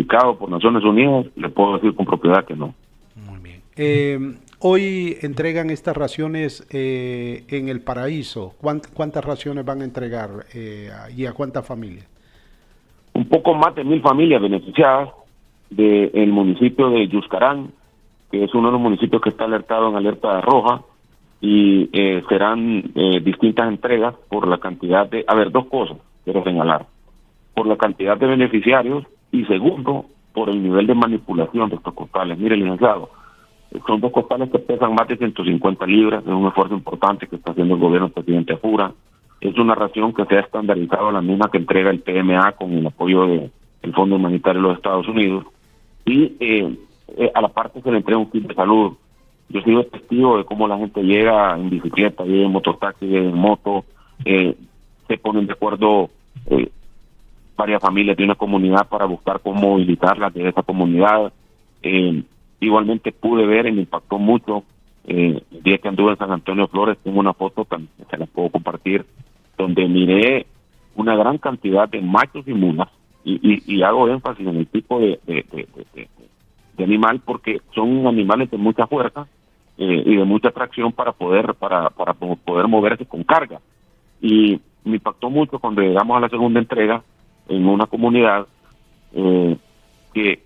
certificado por Naciones Unidas, le puedo decir con propiedad que no. Muy bien. Hoy entregan estas raciones en El Paraíso. ¿Cuántas raciones van a entregar y a cuántas familias? Un poco más de 1,000 familias beneficiadas del municipio de Yuscarán, que es uno de los municipios que está alertado en alerta roja, y serán distintas entregas por la cantidad de... A ver, dos cosas quiero señalar. Por la cantidad de beneficiarios y segundo, por el nivel de manipulación de estos costales. Mire, licenciado, son dos costales que pesan más de 150 libras, es un esfuerzo importante que está haciendo el gobierno del presidente Apura. Es una ración que se ha estandarizado, la misma que entrega el PMA con el apoyo del Fondo Humanitario de los Estados Unidos, y a la parte se le entrega un kit de salud. Yo he sido testigo de cómo la gente llega en bicicleta, llega en mototaxi, llega en moto, se ponen de acuerdo varias familias de una comunidad para buscar cómo movilizarlas de esa comunidad. Igualmente pude ver y me impactó mucho el día que anduve en San Antonio Flores, tengo una foto, también se la puedo compartir, donde miré una gran cantidad de machos y mulas, y hago énfasis en el tipo de animal, porque son animales de mucha fuerza y de mucha tracción para poder moverse con carga. Y me impactó mucho cuando llegamos a la segunda entrega en una comunidad que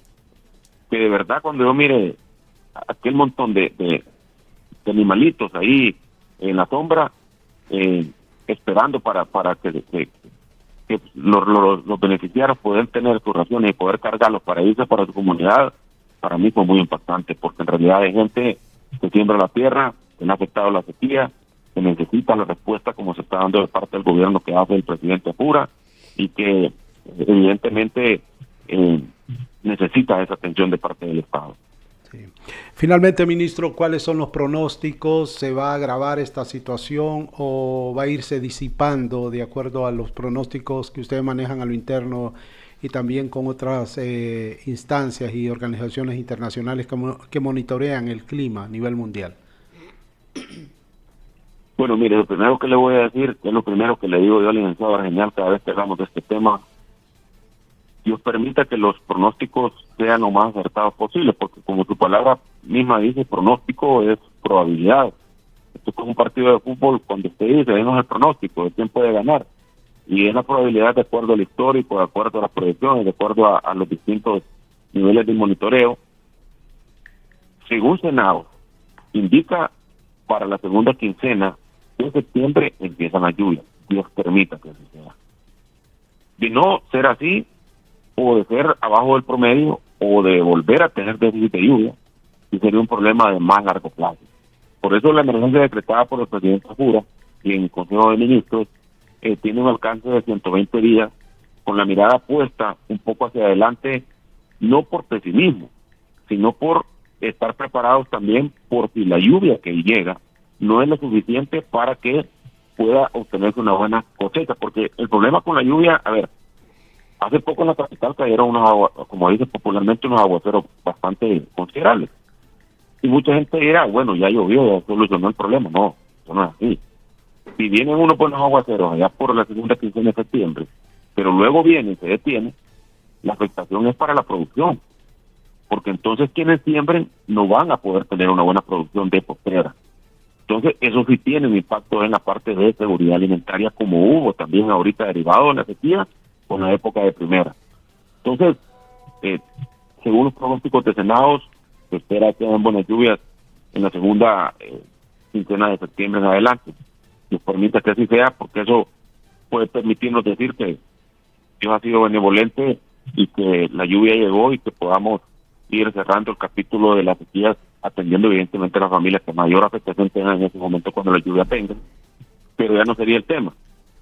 de verdad, cuando yo mire aquel montón de animalitos ahí en la sombra, esperando para que los beneficiarios puedan tener sus raciones y poder cargarlos para irse para su comunidad, para mí fue muy impactante, porque en realidad hay gente que siembra la tierra, que no ha afectado la sequía, que necesita la respuesta como se está dando de parte del gobierno que hace el presidente Apura, y que evidentemente necesita esa atención de parte del Estado. Sí. Finalmente, ministro, ¿cuáles son los pronósticos? ¿Se va a agravar esta situación o va a irse disipando de acuerdo a los pronósticos que ustedes manejan a lo interno y también con otras instancias y organizaciones internacionales que monitorean el clima a nivel mundial? Bueno, mire, lo primero que le voy a decir, que es lo primero que le digo yo al licenciado Argenial cada vez que hablamos de este tema: Dios permita que los pronósticos sean lo más acertados posible, porque como su palabra misma dice, pronóstico es probabilidad. Esto es como un partido de fútbol, cuando usted dice, denos el pronóstico de quién puede ganar, y es la probabilidad de acuerdo al histórico, de acuerdo a las proyecciones, de acuerdo a los distintos niveles de monitoreo. Según Senado, indica para la segunda quincena de septiembre empiezan las lluvias. Dios permita que así sea. De no ser así, o de ser abajo del promedio, o de volver a tener déficit de lluvia, y sería un problema de más largo plazo. Por eso la emergencia decretada por el presidente Apura y en el Consejo de Ministros tiene un alcance de 120 días, con la mirada puesta un poco hacia adelante, no por pesimismo, sino por estar preparados también por si la lluvia que llega no es lo suficiente para que pueda obtenerse una buena cosecha, porque el problema con la lluvia, a ver, hace poco en la capital cayeron como dice popularmente, unos aguaceros bastante considerables. Y mucha gente dirá, bueno, ya llovió, ya solucionó el problema. No, eso no es así. Si vienen unos buenos aguaceros allá por la segunda quincena de septiembre, pero luego viene y se detiene, la afectación es para la producción. Porque entonces quienes siembren no van a poder tener una buena producción de postrera. Entonces eso sí tiene un impacto en la parte de seguridad alimentaria, como hubo también ahorita derivado de la sequía con la época de primera. Entonces, según los pronósticos de Senados, se espera que hayan buenas lluvias en la segunda quincena de septiembre en adelante. Nos permita que así sea, porque eso puede permitirnos decir que Dios ha sido benevolente y que la lluvia llegó y que podamos ir cerrando el capítulo de las sequías, atendiendo evidentemente a las familias que mayor afectación tengan en ese momento cuando la lluvia venga, pero ya no sería el tema.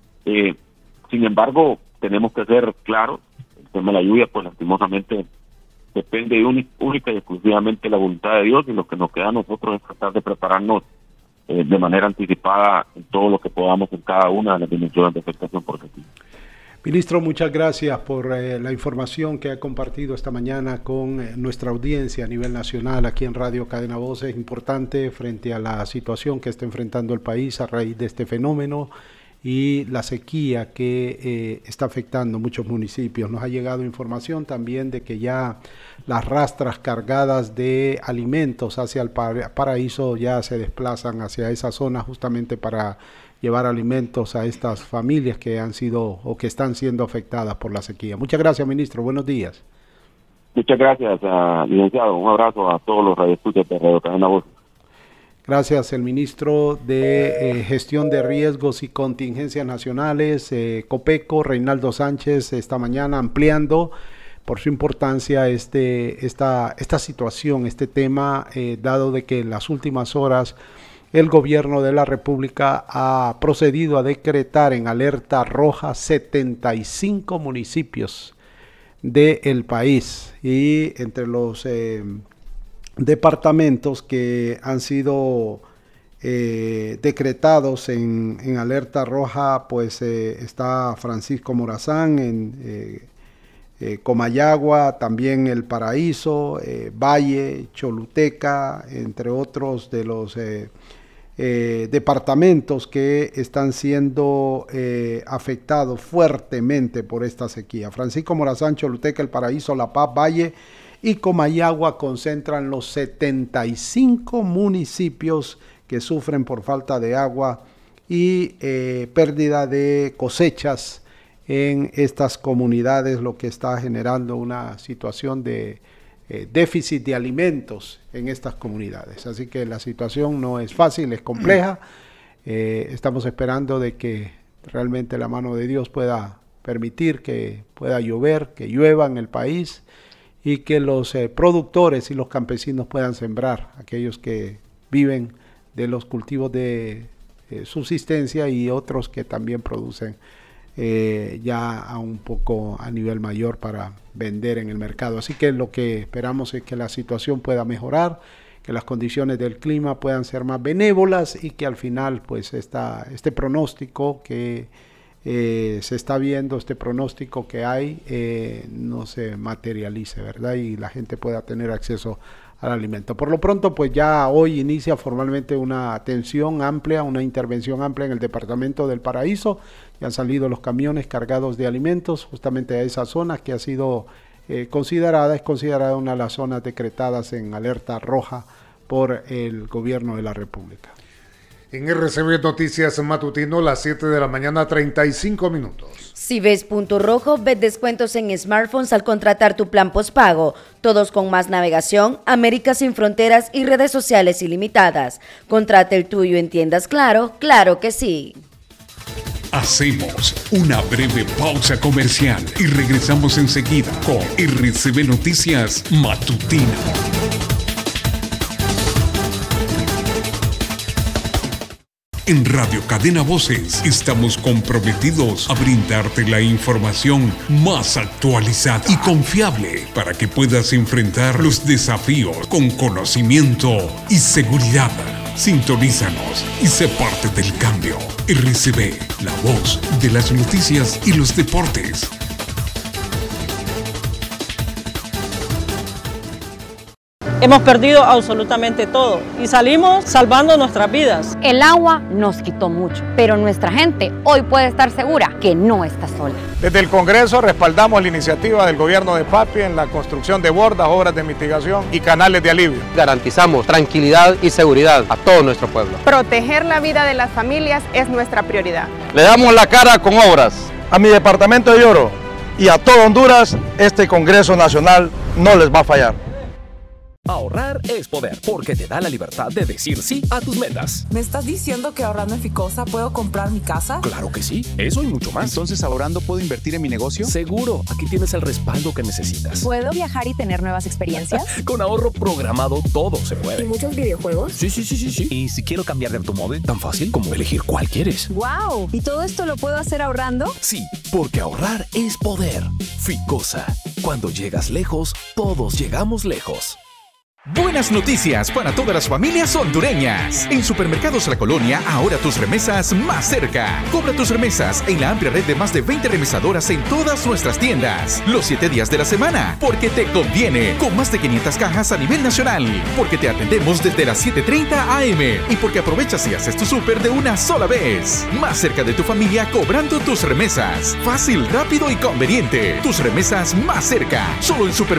Sin embargo, tenemos que ser claros, el tema de la lluvia pues lastimosamente depende única y exclusivamente de la voluntad de Dios, y lo que nos queda a nosotros es tratar de prepararnos de manera anticipada en todo lo que podamos en cada una de las dimensiones de afectación por sequía. Ministro, muchas gracias por la información que ha compartido esta mañana con nuestra audiencia a nivel nacional aquí en Radio Cadena Voces. Importante frente a la situación que está enfrentando el país a raíz de este fenómeno y la sequía que está afectando muchos municipios. Nos ha llegado información también de que ya las rastras cargadas de alimentos hacia el Paraíso ya se desplazan hacia esa zona justamente para llevar alimentos a estas familias que han sido o que están siendo afectadas por la sequía. Muchas gracias, ministro. Buenos días. Muchas gracias, licenciado. Un abrazo a todos los radioescuchas de Radio Cadena Voz. Gracias, el ministro de Gestión de Riesgos y Contingencias Nacionales, COPECO, Reinaldo Sánchez, esta mañana ampliando por su importancia esta situación, este tema, dado de que en las últimas horas el gobierno de la República ha procedido a decretar en alerta roja 75 municipios del país, y entre los departamentos que han sido decretados en alerta roja, pues está Francisco Morazán, en Comayagua, también El Paraíso, Valle, Choluteca, entre otros de los departamentos que están siendo afectados fuertemente por esta sequía. Francisco Morazán, Choluteca, El Paraíso, La Paz, Valle y Comayagua concentran los 75 municipios que sufren por falta de agua y pérdida de cosechas en estas comunidades, lo que está generando una situación de déficit de alimentos en estas comunidades. Así que la situación no es fácil, es compleja. Estamos esperando de que realmente la mano de Dios pueda permitir que pueda llover, que llueva en el país, y que los productores y los campesinos puedan sembrar, aquellos que viven de los cultivos de subsistencia y otros que también producen ya a un poco a nivel mayor para vender en el mercado. Así que lo que esperamos es que la situación pueda mejorar, que las condiciones del clima puedan ser más benévolas y que al final pues este pronóstico que se está viendo, este pronóstico que hay, no se materialice, ¿verdad? Y la gente pueda tener acceso al alimento. Por lo pronto, pues ya hoy inicia formalmente una atención amplia, una intervención amplia en el departamento del Paraíso. Ya han salido los camiones cargados de alimentos justamente a esa zona que ha sido es considerada una de las zonas decretadas en alerta roja por el gobierno de la República. En RCB Noticias Matutino, las 7 de la mañana, 35 minutos. Si ves punto rojo, ve descuentos en smartphones al contratar tu plan postpago. Todos con más navegación, América sin fronteras y redes sociales ilimitadas. Contrate el tuyo en tiendas Claro, claro que sí. Hacemos una breve pausa comercial y regresamos enseguida con RCB Noticias Matutino. En Radio Cadena Voces estamos comprometidos a brindarte la información más actualizada y confiable para que puedas enfrentar los desafíos con conocimiento y seguridad. Sintonízanos y sé parte del cambio. RCB, la voz de las noticias y los deportes. Hemos perdido absolutamente todo y salimos salvando nuestras vidas. El agua nos quitó mucho, pero nuestra gente hoy puede estar segura que no está sola. Desde el Congreso respaldamos la iniciativa del gobierno de Papi en la construcción de bordas, obras de mitigación y canales de alivio. Garantizamos tranquilidad y seguridad a todo nuestro pueblo. Proteger la vida de las familias es nuestra prioridad. Le damos la cara con obras. A mi departamento de Lloro y a todo Honduras, este Congreso Nacional no les va a fallar. Ahorrar es poder, porque te da la libertad de decir sí a tus metas. ¿Me estás diciendo que ahorrando en Ficosa puedo comprar mi casa? Claro que sí, eso y mucho más. Entonces, ¿ahorrando puedo invertir en mi negocio? Seguro, aquí tienes el respaldo que necesitas. ¿Puedo viajar y tener nuevas experiencias? Con ahorro programado todo se puede. ¿Y muchos videojuegos? Sí. ¿Y si quiero cambiar de automóvil? Tan fácil como elegir cuál quieres. ¡Wow! ¿Y todo esto lo puedo hacer ahorrando? Sí, porque ahorrar es poder. Ficosa, cuando llegas lejos, todos llegamos lejos. Buenas noticias para todas las familias hondureñas. En Supermercados La Colonia, ahora tus remesas más cerca. Cobra tus remesas en la amplia red de más de 20 remesadoras en todas nuestras tiendas. Los 7 días de la semana, porque te conviene. Con más de 500 cajas a nivel nacional. Porque te atendemos desde las 7:30 AM. Y porque aprovechas y haces tu súper de una sola vez. Más cerca de tu familia cobrando tus remesas. Fácil, rápido y conveniente. Tus remesas más cerca. Solo en Supermercados